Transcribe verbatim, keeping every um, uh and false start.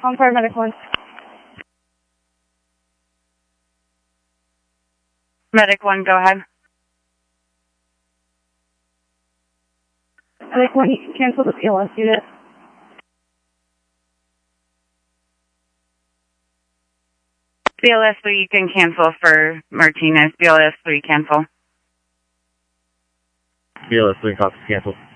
Calling paramedic one. Medic one, go ahead. Medic one, you can cancel the B L S unit. B L S three, you can cancel for Martinez. B L S three, cancel. B L S three, copies, cancel.